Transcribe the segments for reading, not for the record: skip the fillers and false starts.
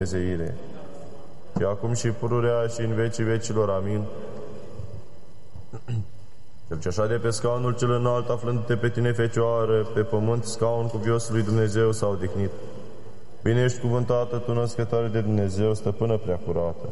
Dumnezeire, și acum și pururea și în vecii vecilor. Amin. Cel ce așa de pe scaunul cel înalt, aflându-te pe tine, Fecioară, pe pământ, scaun cu viosul lui Dumnezeu s-a odihnit. Bine ești cuvântată, tu născătoare de Dumnezeu, stăpână preacurată.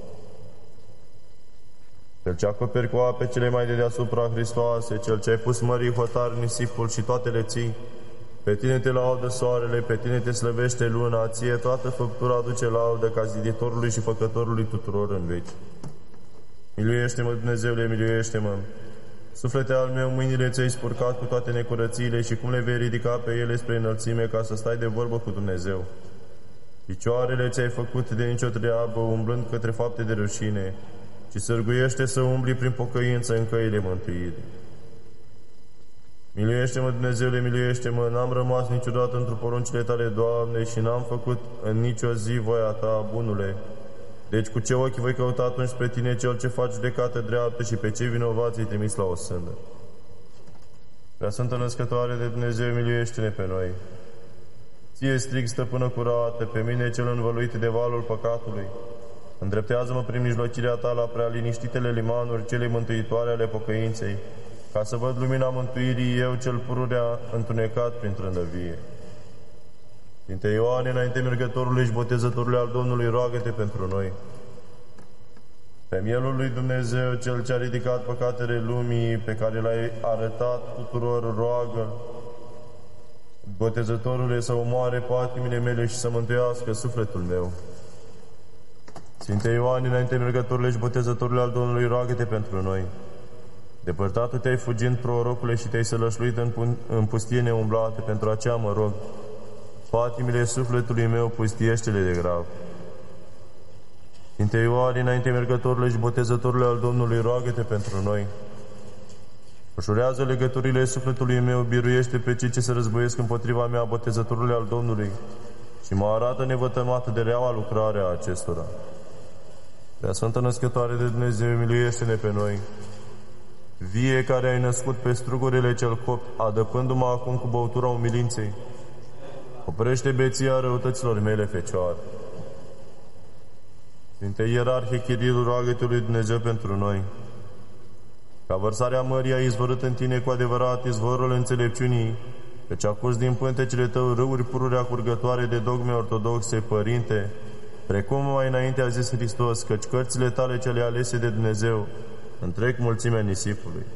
Cel ce acoperi cu ape cele mai de deasupra, Hristoase, Cel ce ai pus mării, hotar, nisipul și toate le ții, pe tine te laudă soarele, pe tine te slăvește luna, ție toată făptura aduce laudă ca ziditorului și făcătorului tuturor în veci. Miluiește-mă, Dumnezeule, miluiește-mă! Suflete al meu, mâinile ți-ai spurcat cu toate necurățiile și cum le vei ridica pe ele spre înălțime ca să stai de vorbă cu Dumnezeu? Picioarele ți-ai făcut de nicio treabă, umblând către fapte de rușine, ci sârguiește să umbli prin pocăință în căile mântuirii. Miluiește-mă, Dumnezeule, miluiește-mă! N-am rămas niciodată într-o poruncile tale, Doamne, și n-am făcut în nicio zi voia ta, bunule. Deci cu ce ochi voi căuta atunci spre tine, Cel ce faci judecată dreaptă, și pe cei vinovați îi trimis la o sână? Prea Sfântă Născătoare de Dumnezeu, miluiește-ne pe noi! Ție strig, stăpână curată, pe mine cel învăluit de valul păcatului. Îndreptează-mă prin mijlocirea ta la prea liniștitele limanuri, cele mântuitoare ale pocăinței, ca să văd lumina mântuirii, eu cel pururea întunecat prin trândăvie. Sfinte Ioane, înainte mergătorului și botezătorului al Domnului, roagă-te pentru noi. Pe mielul lui Dumnezeu, Cel ce a ridicat păcatele lumii, pe care l-ai arătat tuturor, roagă. Botezătorule, să omoare patimile mele și să mântuiască sufletul meu. Sfinte Ioane, înainte mergătorului și botezătorului al Domnului, roagă-te pentru noi. Depărtat te-ai fugind, prorocule, și te-ai sălășluit în pustie neumblată, pentru aceea mă rog, patimile sufletului meu pustiește-le de grav. Sfinte Ioane, înainte mergătorului și botezătorului al Domnului, roagă-te pentru noi. Ușurează legăturile sufletului meu, biruiește pe cei ce se războiesc împotriva mea, botezătorului al Domnului, și mă arată nevătămată de reaua lucrare a acestora. Prea Sfântă Născătoare de Dumnezeu, miluiește-ne pe noi. Vie care ai născut pe strugurile cel copt, adăpându-mă acum cu băutura umilinței, oprește beția răutăților mele, Fecioară. Sfinte Ierarhie Chiril, roagă-te lui Dumnezeu pentru noi. Ca vărsarea mării a izvorât în tine cu adevărat izvorul înțelepciunii, căci a curs din pântecele tău râuri pururea curgătoare de dogme ortodoxe, Părinte, precum mai înainte a zis Hristos, căci cărțile tale cele alese de Dumnezeu întreg mulțimea nisipului.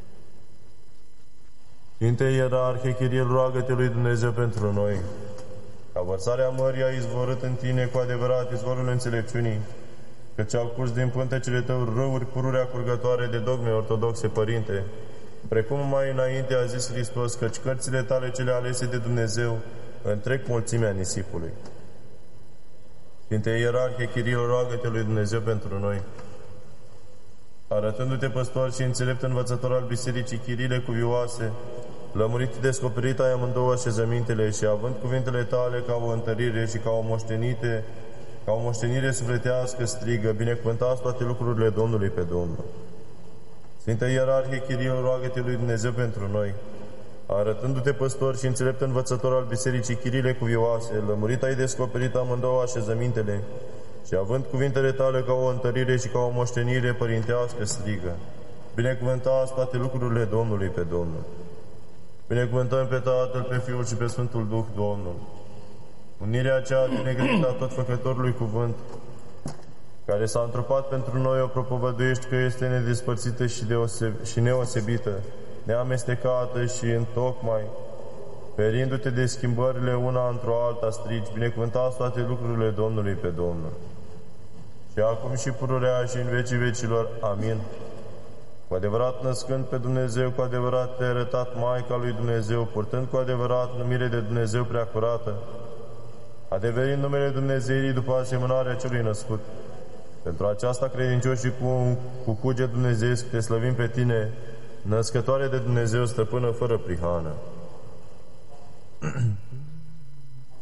Sfinte Ierarhie Chiril, roagă-te lui Dumnezeu pentru noi. Ca vărsarea mării a izvorât în tine cu adevărat izvorul înțelepciunii, căci au curs din pântecele tău râuri pururea curgătoare de dogme ortodoxe, Părinte, precum mai înainte a zis Hristos, căci cărțile tale cele alese de Dumnezeu întreg mulțimea nisipului. Sfinte Ierarhie Chiril, roagă-te lui Dumnezeu pentru noi. Arătându-te păstor și înțelept învățător al Bisericii Chirile cuvioase, lămurit, descoperit ai amândouă așezămintele și având cuvintele tale ca o întărire și ca o moștenire sufletească, strigă, binecuvântați toate lucrurile Domnului pe Domnul. Sfinte Ierarhie Chiril, roagă-te lui Dumnezeu pentru noi. Arătându-te păstor și înțelept învățător al Bisericii Chirile cuvioase, lămurit ai descoperit amândouă așezămintele și având cuvintele tale ca o întărire și ca o moștenire părintească, strigă, binecuvântați toate lucrurile Domnului pe Domnul. Binecuvântăm pe Tatăl, pe Fiul și pe Sfântul Duh, Domnul. Unirea aceea binecuvântată a tot Făcătorului Cuvânt, care s-a întrupat pentru noi, o propovăduiești că este nedespărțită și neosebită, neamestecată și întocmai, ferindu-te de schimbările una într-o alta, strigi, binecuvântați toate lucrurile Domnului pe Domnul. Și acum și pururea și în vecii vecilor. Amin. Cu adevărat născând pe Dumnezeu, cu adevărat te-ai arătat Maica lui Dumnezeu, purtând cu adevărat numire de Dumnezeu preacurată, adeverind numele Dumnezeirii după asemănarea celui născut. Pentru aceasta, credincioși cu cuget dumnezeiesc, te slăvim pe tine, Născătoare de Dumnezeu, stăpână fără prihană.